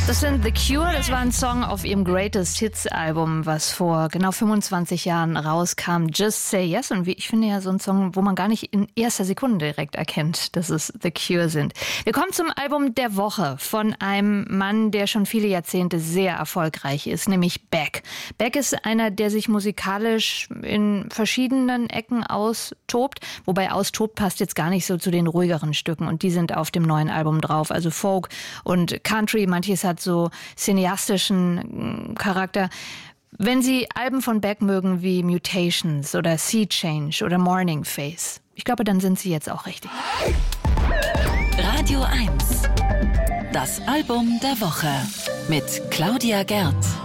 Das sind The Cure, das war ein Song auf ihrem Greatest Hits Album, was vor genau 25 Jahren rauskam, Just Say Yes. Und wie ich finde ja so ein Song, wo man gar nicht in erster Sekunde direkt erkennt, dass es The Cure sind. Wir kommen zum Album der Woche von einem Mann, der schon viele Jahrzehnte sehr erfolgreich ist, nämlich Beck. Beck ist einer, der sich musikalisch in verschiedenen Ecken austobt, wobei austobt passt jetzt gar nicht so zu den ruhigeren Stücken und die sind auf dem neuen Album drauf, also Folk und Country, manches hat so cineastischen Charakter. Wenn Sie Alben von Beck mögen wie Mutations oder Sea Change oder Morning Face, ich glaube, dann sind Sie jetzt auch richtig. Radio 1. Das Album der Woche mit Claudia Gerth.